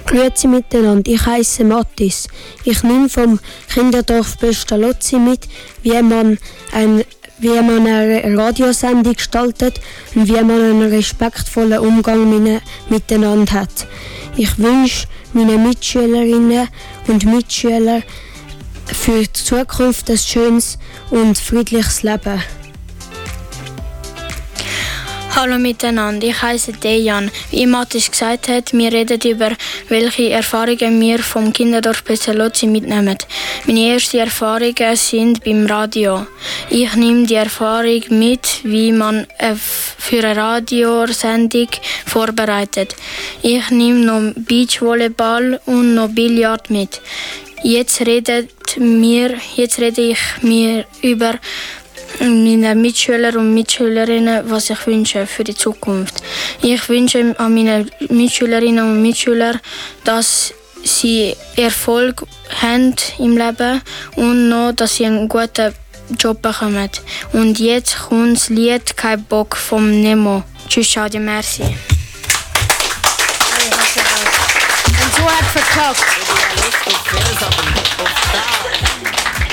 Grüezi miteinander, ich heiße Mattis. Ich nehme vom Kinderdorf Pestalozzi mit, wie man eine Radiosendung gestaltet und wie man einen respektvollen Umgang miteinander hat. Ich wünsche meinen Mitschülerinnen und Mitschülern für die Zukunft ein schönes und friedliches Leben. Hallo miteinander, ich heiße Dejan. Wie Mathis gesagt hat, wir reden über welche Erfahrungen wir vom Kinderdorf Pestalozzi mitnehmen. Meine ersten Erfahrungen sind beim Radio. Ich nehme die Erfahrung mit, wie man für eine Radiosendung vorbereitet. Ich nehme noch Beachvolleyball und noch Billard mit. Jetzt rede ich mir über meine Mitschüler und Mitschülerinnen, was ich wünsche für die Zukunft. Ich wünsche an meine Mitschülerinnen und Mitschüler, dass sie Erfolg haben im Leben und noch, dass sie einen guten Job bekommen. Und jetzt kommt das Lied «Kein Bock» vom Nemo. Tschüss, ciao, merci. Und so hat verkackt.